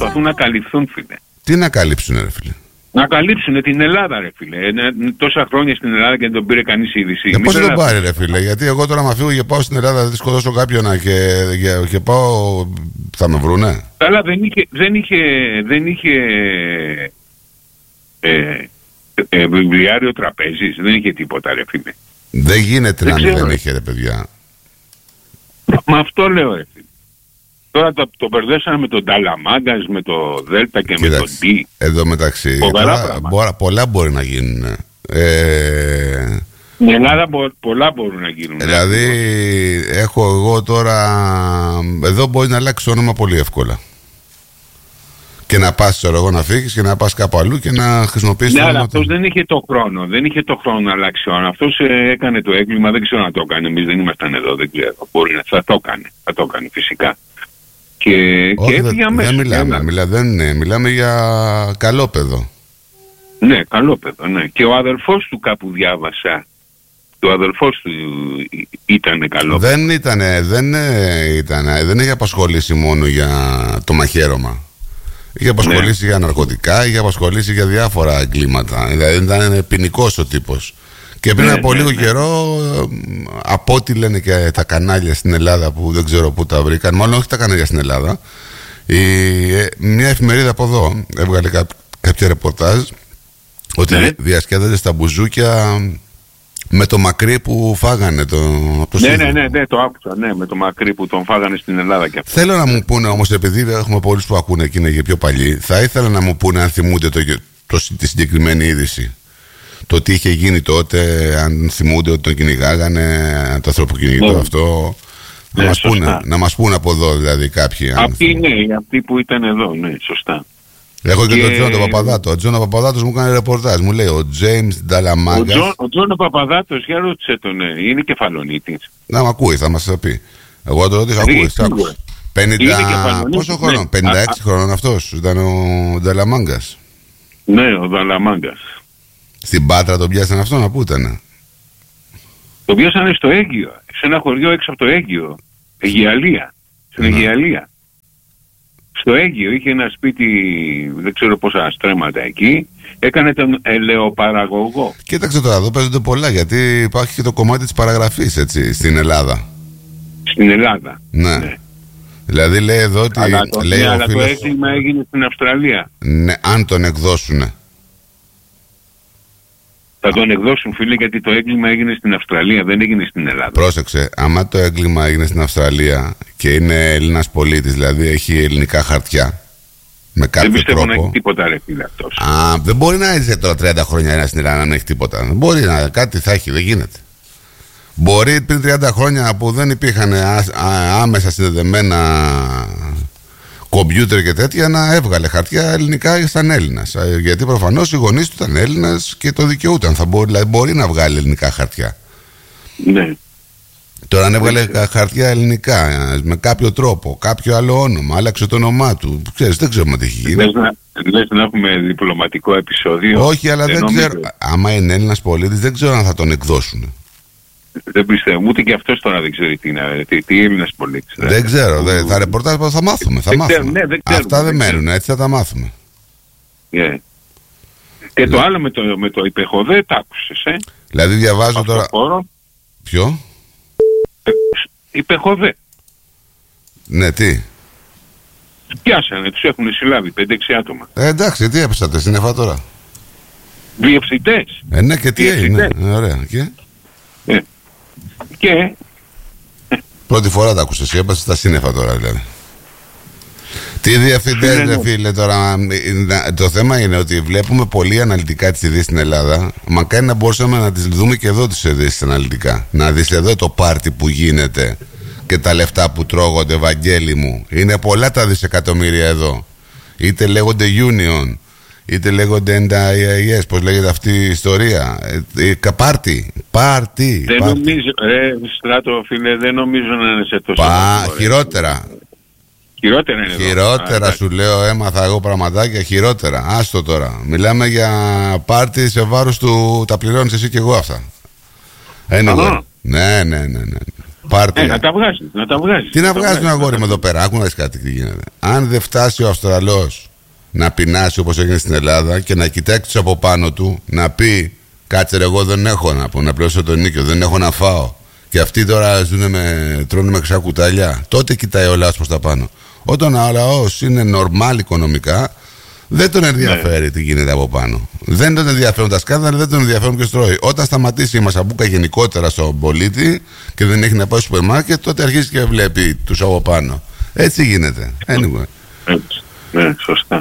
Προσπαθούν να καλυφθούν, φίλε. Τι να καλύψουν, ρε φίλε? Να καλύψουν την Ελλάδα, ρε φίλε. Τόσα χρόνια στην Ελλάδα και δεν τον πήρε κανείς είδηση. Πώς δεν τον πάρει, ρε φίλε? Γιατί εγώ τώρα να φύγω και πάω στην Ελλάδα, δεν σκοτώσω κάποιον και πάω, θα με βρούνε? Καλά, δεν είχε βιβλιάριο τραπέζης, δεν είχε τίποτα, ρε φίλε. Δεν γίνεται να μην δεν είχε, ρε παιδιά. Μα αυτό λέω, ρε φίλε. Τώρα το μπερδέσαμε με τον Ταλαμάγκας, με το Δέλτα και με τον Ντι. Εδώ μεταξύ πολλά μπορεί να γίνουν. Στην Ελλάδα πολλά μπορούν να γίνουν. Δηλαδή έχω εγώ τώρα, εδώ μπορεί να αλλάξει όνομα πολύ εύκολα. Και να πας, ξέρω εγώ, να φύγεις και να πας κάπου αλλού και να χρησιμοποιήσεις το όνομα. Ναι, αλλά αυτός δεν είχε το χρόνο. Δεν είχε το χρόνο να αλλάξει όνομα. Αυτός έκανε το έγκλημα, δεν ξέρω να το έκανε. Εμείς δεν ήμασταν εδώ, δεν ξέρω. Θα το έκανε φυσικά. Και έφυγε αμέσως. Δεν μιλάμε για καλόπεδο. Ναι, καλόπεδο, ναι. Και ο αδελφός του κάπου διάβασα. Το αδελφός του ήταν καλό. Δεν είχε απασχολήσει μόνο για το μαχαίρωμα. Είχε απασχολήσει για ναρκωτικά, είχε απασχολήσει για διάφορα εγκλήματα. Δηλαδή ήταν ποινικός ο τύπος. Και πριν από λίγο καιρό, από ό,τι λένε και τα κανάλια στην Ελλάδα, που δεν ξέρω πού τα βρήκαν, μάλλον όχι τα κανάλια στην Ελλάδα, μια εφημερίδα από εδώ έβγαλε κάποια ρεπορτάζ ότι διασκέδαζε στα μπουζούκια με το μακρύ που φάγανε Ναι, το άκουσα, ναι, με το μακρύ που τον φάγανε στην Ελλάδα και αυτό. Θέλω να μου πούνε όμως, επειδή έχουμε πολλούς που ακούνε και είναι και πιο παλιοί, θα ήθελα να μου πούνε αν θυμούνται τη συγκεκριμένη είδηση. Το τι είχε γίνει τότε, αν θυμούνται ότι τον κυνηγάγανε, το ανθρωποκυνηγητό αυτό. Να μας πούνε από εδώ δηλαδή κάποιοι. Αυτοί που ήταν εδώ, ναι, σωστά. Έχω και τον Τζόνο Παπαδάτο. Ο Τζόνο Παπαδάτος μου κάνει ρεπορτάζ. Μου λέει ο Τζέιμς Νταλαμάγκας. Ο Τζόνο Παπαδάτος, για ρώτησε τον, είναι Κεφαλονίτης. Να μ' ακούει, θα μας πει. Εγώ το ρωτήσα, ακούει. 50... Πόσο χρόνο, 56 χρόνων αυτός ήταν ο Νταλαμάγκας. Ναι, ο Νταλαμάγκας. Στην Πάτρα τον πιάσανε αυτόν, να πού ήτανε? Τον πιάσανε στο Αίγυο, σε ένα χωριό έξω από το Αίγυο. Αιγιαλία. Στην Αιγιαλία. Στο Αίγυο είχε ένα σπίτι, δεν ξέρω πόσα στρέμματα εκεί. Έκανε τον ελαιοπαραγωγό. Κοίταξε τώρα, εδώ παίζονται πολλά, γιατί υπάρχει και το κομμάτι της παραγραφής, έτσι, στην Ελλάδα. Στην Ελλάδα. Ναι. Δηλαδή λέει εδώ ότι... Αλλά το έγκλημα έγινε στην Αυστραλία. Ναι, αν τον εκδώσουνε. Θα τον εκδώσουν, φίλε, γιατί το έγκλημα έγινε στην Αυστραλία, δεν έγινε στην Ελλάδα. Πρόσεξε, άμα το έγκλημα έγινε στην Αυστραλία και είναι Έλληνας πολίτης, δηλαδή έχει ελληνικά χαρτιά, με κάποιο δεν πιστεύω τρόπο, να έχει τίποτα, ρε φίλε, αυτός. Δεν μπορεί να είσαι τώρα 30 χρόνια ένα στην Ελλάδα να έχει τίποτα. Δεν μπορεί να, κάτι θα έχει, δεν γίνεται. Μπορεί πριν 30 χρόνια που δεν υπήρχαν άμεσα συνδεδεμένα κομπιούτερ και τέτοια να έβγαλε χαρτιά ελληνικά σαν Έλληνας. Γιατί προφανώς οι γονείς του ήταν Έλληνας και το δικαιούταν. Δηλαδή μπορεί να βγάλει ελληνικά χαρτιά. Ναι. Τώρα αν έβγαλε χαρτιά ελληνικά με κάποιο τρόπο, κάποιο άλλο όνομα, άλλαξε το όνομά του. Ξέρεις, δεν ξέρουμε τι έχει γίνει. Λες να έχουμε διπλωματικό επεισόδιο? Όχι, αλλά δεν ξέρω. Άμα είναι Έλληνας πολίτης, δεν ξέρω αν θα τον εκδώσουν. Δεν πιστεύω. Ούτε και αυτός τώρα δεν ξέρει τι Έλληνας πολίτης. Δεν ξέρω. Θα ρεπορτάζ θα μάθουμε. Αυτά δεν μένουν, έτσι θα τα μάθουμε. Και το άλλο με το υπεχοδέ, τα άκουσες, Δηλαδή διαβάζω τώρα... Ποιο? Υπεχοδέ. Ναι, τι? Πιάσανε, τους έχουν συλλάβει 5-6 άτομα. Εντάξει, τι έπεσατε σύννεφα τώρα? Διευθυντές. Ναι, και τι έγινε? Ωραία, και... Πρώτη φορά τα άκουσες, έπασε στα σύννεφα τώρα δηλαδή. Τι διευθυντές, ρε φίλε, τώρα. Το θέμα είναι ότι βλέπουμε πολύ αναλυτικά τις ειδήσεις στην Ελλάδα. Μακάρι να μπορούσαμε να τις δούμε και εδώ τις ειδήσεις αναλυτικά. Να δεις εδώ το πάρτι που γίνεται και τα λεφτά που τρώγονται, Βαγγέλη μου. Είναι πολλά τα δισεκατομμύρια εδώ. Είτε λέγονται Union, είτε λέγονται NDIS, πώς λέγεται αυτή η ιστορία. Πάρτι. Δεν νομίζω, Στράτο, φίλε, δεν νομίζω να είναι σε τόσο. Χειρότερα. Χειρότερα είναι εδώ. Χειρότερα σου λέω, έμαθα εγώ πραγματάκια χειρότερα. Άστο τώρα. Μιλάμε για πάρτι σε βάρος του, τα πληρώνεις εσύ και εγώ αυτά. Anyway. Ναι. Πάρτε. Να τα βγάζει. Τι να βγάζει τον αγόρι με εδώ πέρα, άκου κάτι τι γίνεται. Αν δεν φτάσει ο Αυστραλός να πεινάσει όπως έγινε στην Ελλάδα και να κοιτάξει από πάνω του, να πει κάτσε ρε, εγώ δεν έχω να πω, να πληρώσω τον νίκιο, δεν έχω να φάω. Και αυτοί τώρα τρώνε με ξά κουτάλια. Τότε κοιτάει ο λαός προς τα πάνω. Όταν ο λαός είναι νορμάλ οικονομικά, δεν τον ενδιαφέρει τι γίνεται από πάνω. Δεν τον ενδιαφέρουν τα σκάνδαλα, δεν τον ενδιαφέρουν και στρώει. Όταν σταματήσει η μασαμπούκα γενικότερα στον πολίτη και δεν έχει να πάει στο σούπερ μάρκετ, τότε αρχίζει και βλέπει τους από πάνω. Έτσι γίνεται. Anyway. Έτσι. Ναι, σωστά.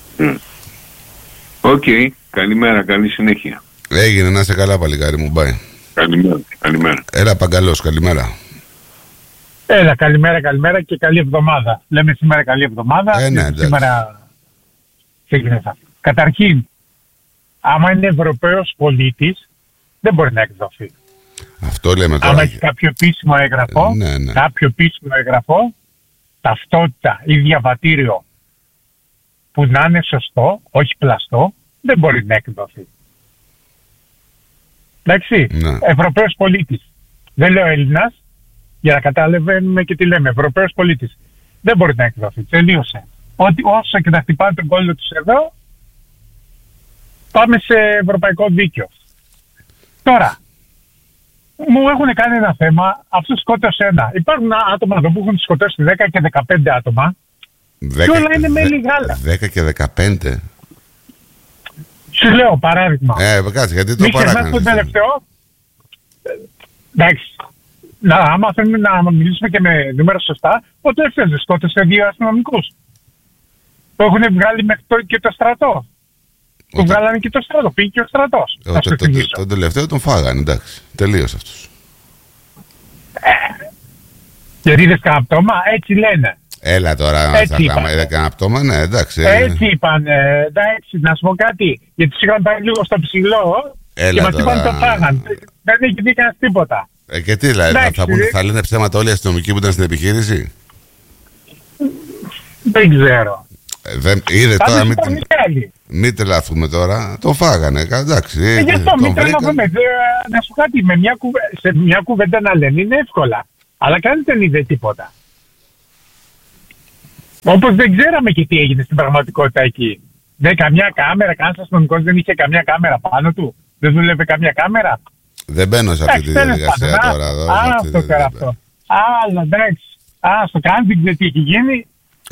Οκ. Καλημέρα, καλή συνέχεια. Έγινε, να είσαι καλά, παλικάρι μου. Bye. Καλημέρα. Έλα, Παγκαλός, καλημέρα. Έλα, καλημέρα και καλή εβδομάδα. Λέμε σήμερα καλή εβδομάδα. Ναι, σήμερα ξεκινάει αυτό. Καταρχήν, άμα είναι Ευρωπαίος πολίτης, δεν μπορεί να εκδοθεί. Αυτό λέμε τώρα. Άμα έχει κάποιο επίσημο έγγραφο, κάποιο επίσημο έγγραφο, ταυτότητα ή διαβατήριο που να είναι σωστό, όχι πλαστό, δεν μπορεί να εκδοθεί. Εντάξει, Ευρωπαίος πολίτης. Δεν λέω Έλληνας, για να καταλαβαίνουμε και τι λέμε. Ευρωπαίος πολίτης. Δεν μπορεί να εκδοθεί. Τελείωσε. Όσο και να χτυπάνε τον κόλλο τους εδώ, πάμε σε ευρωπαϊκό δίκαιο. Τώρα, μου έχουν κάνει ένα θέμα, αυτούς σκότωσε ένα. Υπάρχουν άτομα εδώ που έχουν σκοτώσει 10 και 15 άτομα και όλα είναι μέλι γάλα. 10 και 15. Σου λέω παράδειγμα. Κάτσε, γιατί το παράκανες. Το τελευταίο, εντάξει, άμα θέλουμε να μιλήσουμε και με νούμερα σωστά, ο τελευταίος σκότωσε 2 αστυνομικούς. Το έχουν βγάλει μέχρι και το στρατό. Το βγάλανε και το στρατό, πήγε και ο στρατός. Τον τελευταίο τον φάγανε, εντάξει. Τελείωσε αυτός. Γιατί είδες κανένα πτώμα, έτσι λένε. Έλα τώρα, είδα κανένα πτώμα, ναι, εντάξει. Έτσι είπαν, εντάξει, να σου πω κάτι. Γιατί τους είχαν πάει λίγο στο ψηλό και μας είπαν το φάγανε. Δεν έχει δει κανένας τίποτα. Και τι δηλαδή, θα λένε ψέματα όλοι οι αστυνομικοί που ήταν στην επιχείρηση. Δεν ξέρω. Είδε τώρα, μην τρελαθούμε τώρα. Το φάγανε, εντάξει. Γι' αυτό μην τρελαθούμε. Να σου κάτι, σε μια κουβέντα να λένε είναι εύκολα. Αλλά κανείς δεν είδε τίποτα. Όπως δεν ξέραμε και τι έγινε στην πραγματικότητα εκεί. Δεν καμιά κάμερα, κανένας αστυνομικός δεν είχε καμιά κάμερα πάνω του. Δεν δούλευε καμιά κάμερα. Δεν μπαίνω σε αυτή τη διαδικασία τώρα. Αυτό και αυτό. Αλλά εντάξει. Στο κάνει, δεν ξέρει τι έχει γίνει.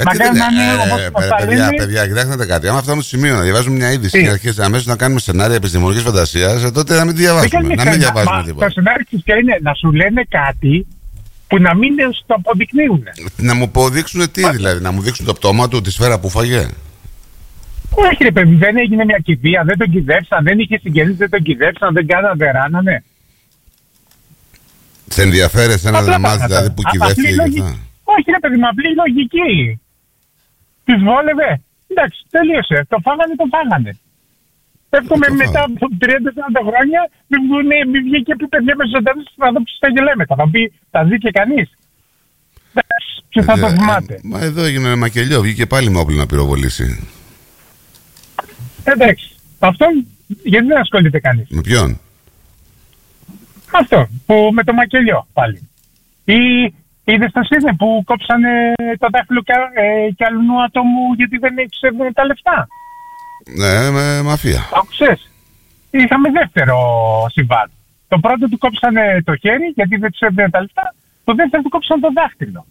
Παιδιά, κοιτάξτε κάτι. Άμα φτάνουμε στο σημείο να διαβάζουμε μια είδηση και αρχίσει αμέσως να κάνουμε σενάρια επιστημονικής φαντασίας, τότε να μην διαβάσουμε. Να μην διαβάζουμε τίποτα. Το σενάριο της είναι να σου λένε κάτι που να μην το αποδεικνύουν. Να μου αποδείξουν τι δηλαδή, να μου δείξουν το πτώμα του, τη σφαίρα που φάγε. Όχι ρε παιδί, δεν έγινε μια κηδεία, δεν τον κυδεύσαν, δεν είχε συγγενείς, δεν τον κυδεύσαν, δεν κάνανε ράνανε. Σε ενδιαφέρει ένα δεμάδι δηλαδή που κυδεύτηκε και αυτά. Όχι ρε παιδί, με απλή λογική. Τους βόλευε. Εντάξει, τελείωσε. Το φάγανε. Εύχομαι μετά από 30-40 χρόνια μην βγήκε που παιδιά με ζωντανούς να δω ποιος τα γελέμετα. Θα πει, τα δει και κανείς. Εντάξει, ποιος θα το θυμάται. Μα εδώ έγινε ένα μακελιό, βγήκε πάλι με όπλο να πυροβολήσει. Εντάξει, αυτό γιατί δεν ασχολείται κανείς. Με ποιον? Αυτό, που με το μακελιό πάλι. Ή είδες το Σίδνεϊ που κόψανε το δάχτυλο και αλλού ατόμου γιατί δεν έξερνε τα λεφτά. Ναι, με μαφία. Άκουσες. Είχαμε δεύτερο συμβάν. Το πρώτο του κόψανε το χέρι γιατί δεν τους έδινε τα λεφτά. Το δεύτερο του κόψανε το δάχτυλο.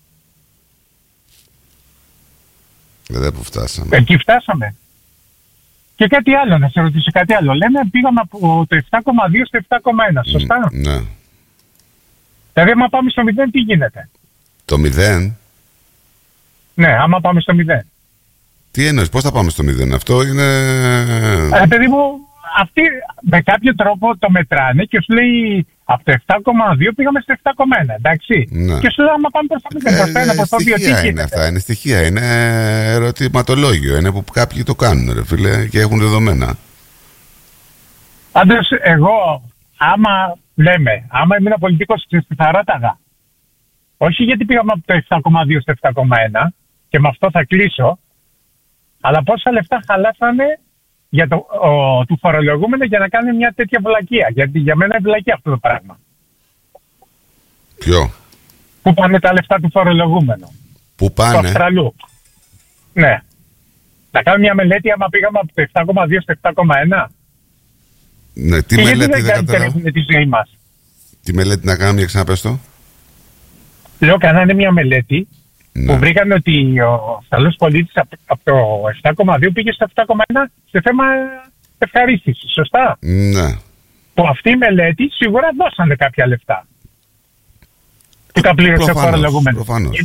Δεν που φτάσαμε. Εκεί φτάσαμε. Και κάτι άλλο, να σε ρωτήσω κάτι άλλο. Λέμε πήγαμε από το 7,2 στο 7,1, σωστά? Ναι. Δηλαδή άμα πάμε στο 0 τι γίνεται? Το 0? Ναι, άμα πάμε στο 0. Τι εννοείς, πώς θα πάμε στο 0? Αυτό είναι... Παιδί μου, αυτοί με κάποιο τρόπο το μετράνε και σου λέει από το 7,2 πήγαμε στο 7,1, εντάξει. Ναι. Και σου λέει άμα πάμε προς το 0, προς το 1, προς το 2, τι γίνεται? Είναι αυτά, είναι στοιχεία, είναι ερωτηματολόγιο, είναι που κάποιοι το κάνουν ρε φίλε και έχουν δεδομένα. Πάντως εγώ, άμα ήμουν πολιτικός θα ρώταγα. Όχι γιατί πήγαμε από το 7,2 στο 7,1 και με αυτό θα κλείσω, αλλά πόσα λεφτά χαλάσανε για του φορολογούμενου για να κάνει μια τέτοια βλακεία. Γιατί για μένα είναι βλακεία αυτό το πράγμα. Ποιο? Πού πάνε τα λεφτά του φορολογούμενου? Πού πάνε? Του Αυστραλού. Ναι. Να κάνουμε μια μελέτη άμα πήγαμε από το 7,2 στο 7,1. Ναι, τι και μελέτη γιατί δεν καταλάβω. τη ζωή μας. Τι μελέτη να κάνουμε, για ξαναπες το. Λέω, κάνανε μια μελέτη που βρήκαν ότι ο Αυστραλός πολίτης από το 7,2 πήγε στο 7,1 σε θέμα ευχαρίστησης, σωστά? Ναι. Που αυτή η μελέτη σίγουρα δώσανε κάποια λεφτά. Που τα πλήρωσε ο φορολογούμενος. Προφανώς.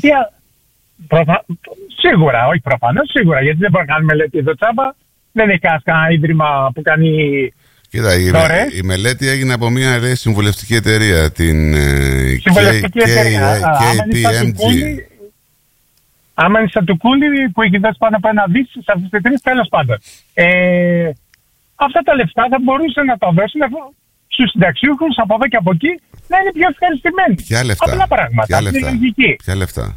Σίγουρα, όχι προφανώς, σίγουρα. Γιατί δεν μπορεί να κάνει μελέτη εδώ τσάμπα. Δεν έχει κανένα ίδρυμα που κάνει. Κοίτα, η μελέτη έγινε από μια συμβουλευτική εταιρεία, την συμβουλευτική εταιρεία. KPMG. Άμα είναι σαν του Κούλι που έχει δώσει πάνω από ένα δις σε αυτές τις εταιρείες, τέλος πάντων. Αυτά τα λεφτά θα μπορούσαν να τα δώσουν στους συνταξιούχους από εδώ και από εκεί να είναι πιο ευχαριστημένοι. Ποια λεφτά? Απλά πράγματα. Ποια λεφτά?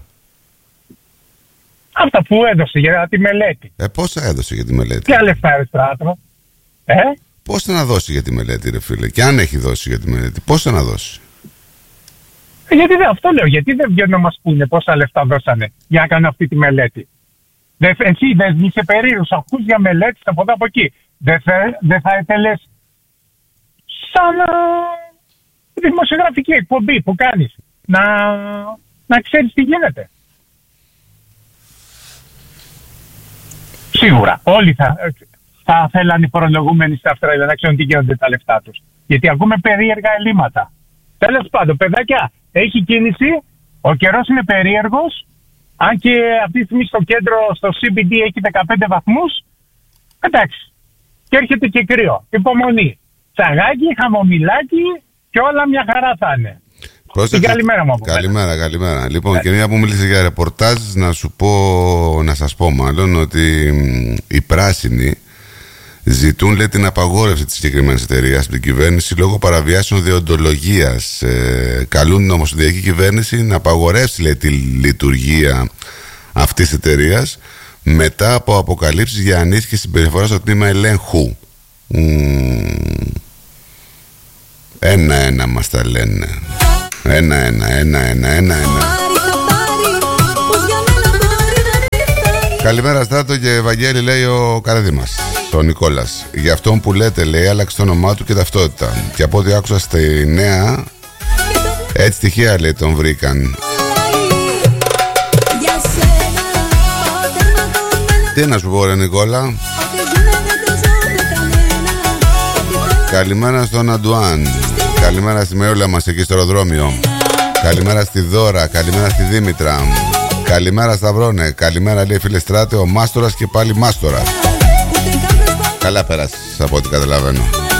Αυτά που έδωσε για τη μελέτη. Πόσα έδωσε για τη μελέτη? Ποια λεφτά, ρε Στράτο? Πόσα να δώσει για τη μελέτη, ρε φίλε? Και αν έχει δώσει για τη μελέτη, πόσα να δώσει? Γιατί αυτό λέω, γιατί δεν βγαίνουν να μας πούνε πόσα λεφτά δώσανε για να κάνουν αυτή τη μελέτη. Εσύ δεν είσαι περίεργος, ακούς για μελέτης από εδώ από εκεί. Δεν θα ήθελες σαν δημοσιογραφική εκπομπή που κάνεις να ξέρεις τι γίνεται? Σίγουρα όλοι θα θέλανε οι φορολογούμενοι στα Αυστραλία να ξέρουν τι γίνονται τα λεφτά τους. Γιατί ακούμε περίεργα ελλείμματα. Τέλος πάντων, παιδάκια, έχει κίνηση, ο καιρός είναι περίεργος. Αν και αυτή τη στιγμή στο κέντρο, στο CBD έχει 15 βαθμούς, εντάξει. Και έρχεται και κρύο. Υπομονή. Τσαγάκι, χαμομηλάκι και όλα μια χαρά θα είναι. Καλημέρα μου. Καλημέρα. Λοιπόν, και μια που μίλησε για ρεπορτάζ, να σας πω μάλλον ότι οι πράσινοι ζητούν, λέει, την απαγόρευση της συγκεκριμένης εταιρείας από την κυβέρνηση λόγω παραβιάσεων δεοντολογίας. Καλούν την ομοσπονδιακή κυβέρνηση να απαγορεύσει, λέει, τη λειτουργία αυτής της εταιρείας μετά από αποκαλύψεις για ανήσυχη συμπεριφορά στο τμήμα ελέγχου. Ένα-ένα μας τα λένε. Ένα. Καλημέρα Στράτο και Ευαγγέλη, λέει ο Καραδήμας, ο Νικόλας. Για αυτόν που λέτε, λέει, άλλαξε το όνομά του και ταυτότητα. Και από ό,τι άκουσα στη νέα, έτσι τυχαία, λέει, τον βρήκαν. Τι να σου πω, ρε Νικόλα? Καλημέρα στον Αντουάν. Καλημέρα στη Μεούλα μας εκεί στο αεροδρόμιο. Καλημέρα στη Δώρα. Καλημέρα στη Δήμητρα. Καλημέρα Σταυρώνε. Καλημέρα, λέει, φίλε Στράτε, ο Μάστορας και πάλι Μάστορας. Καλά πέρασες από ό,τι καταλαβαίνω.